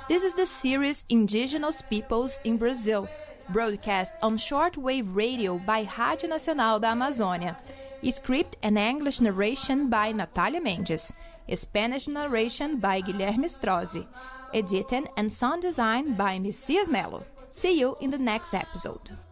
This is the series Indigenous Peoples in Brazil, broadcast on shortwave radio by Rádio Nacional da Amazônia. Script and English narration by Natalia Mendes. Spanish narration by Guilherme Strozzi. Editing and sound design by Messias Melo. See you in the next episode.